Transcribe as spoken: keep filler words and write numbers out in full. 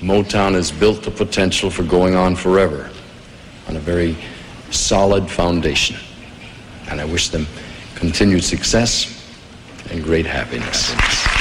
Motown has built the potential for going on forever on a very solid foundation. And I wish them continued success and great happiness.